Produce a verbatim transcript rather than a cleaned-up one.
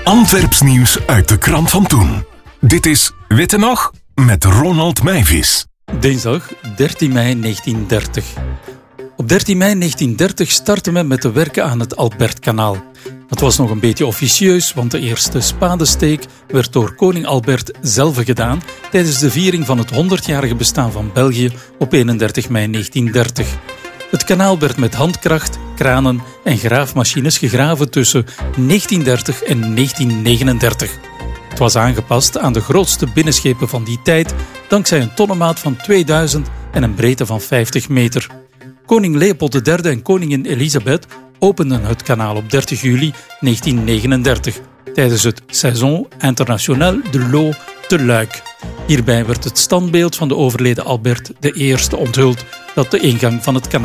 Antwerps nieuws uit de krant van toen. Dit is Witte nog met Ronald Meijvis. Dinsdag dertien mei negentien dertig. Op dertien mei negentien dertig startte men met de werken aan het Albertkanaal. Dat was nog een beetje officieus, want de eerste spadesteek werd door koning Albert zelf gedaan tijdens de viering van het honderdjarige bestaan van België op eenendertig mei negentien dertig. Het kanaal werd met handkracht, kranen en graafmachines gegraven tussen negentien dertig en negentien negenendertig. Het was aangepast aan de grootste binnenschepen van die tijd, dankzij een tonnenmaat van tweeduizend en een breedte van vijftig meter. Koning Leopold de derde en koningin Elisabeth openden het kanaal op dertig juli negentien negenendertig tijdens het Saison International de l'Eau te Luik. Hierbij werd het standbeeld van de overleden Albert de Eerste onthuld dat de ingang van het kanaal